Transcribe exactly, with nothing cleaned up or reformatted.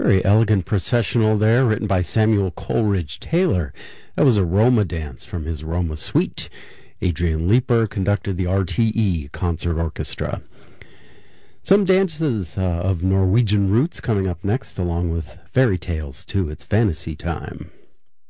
Very elegant processional there, written by Samuel Coleridge Taylor. That was a Roma dance from his Roma Suite. Adrian Leeper conducted the R T E Concert Orchestra. Some dances uh, of Norwegian roots coming up next, along with fairy tales, too. It's fantasy time.